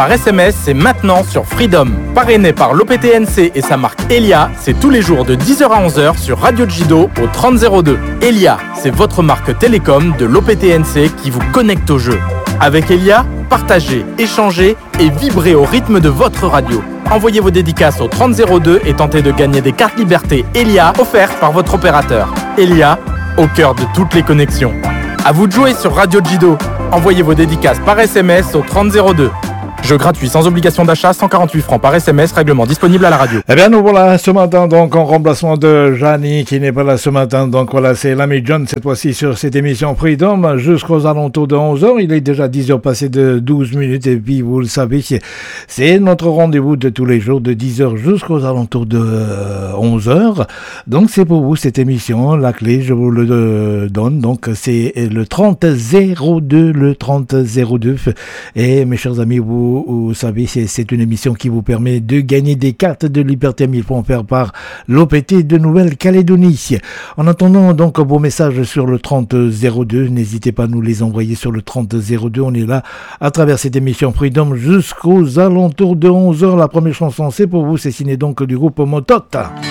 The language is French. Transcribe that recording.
par SMS, c'est maintenant sur Freedom. Parrainé par l'OPTNC et sa marque Elia, c'est tous les jours de 10h à 11h sur Radio Jido au 3002. Elia, c'est votre marque télécom de l'OPTNC qui vous connecte au jeu. Avec Elia, partagez, échangez et vibrez au rythme de votre radio. Envoyez vos dédicaces au 3002 et tentez de gagner des cartes liberté Elia offertes par votre opérateur. Elia, au cœur de toutes les connexions. À vous de jouer sur Radio Jido. Envoyez vos dédicaces par SMS au 3002. Jeu gratuit sans obligation d'achat, 148 francs par SMS, règlement disponible à la radio. Eh bien, nous voilà ce matin, donc, en remplacement de Janie, qui n'est pas là ce matin. Donc, voilà, c'est l'ami John, cette fois-ci, sur cette émission Freedom, jusqu'aux alentours de 11h. Il est déjà 10h passé de 12 minutes, et puis, vous le savez, c'est notre rendez-vous de tous les jours, de 10h jusqu'aux alentours de 11h. Donc, c'est pour vous, cette émission. La clé, je vous le donne. Donc, c'est le 3002, le 3002. Et, mes chers amis, vous savez, c'est une émission qui vous permet de gagner des cartes de Liberté 1000 francs offertes par l'OPT de Nouvelle-Calédonie. En attendant donc vos messages sur le 3002, n'hésitez pas à nous les envoyer sur le 3002. On est là à travers cette émission Freedom jusqu'aux alentours de 11h. La première chanson, c'est pour vous, c'est signé donc du groupe Motot.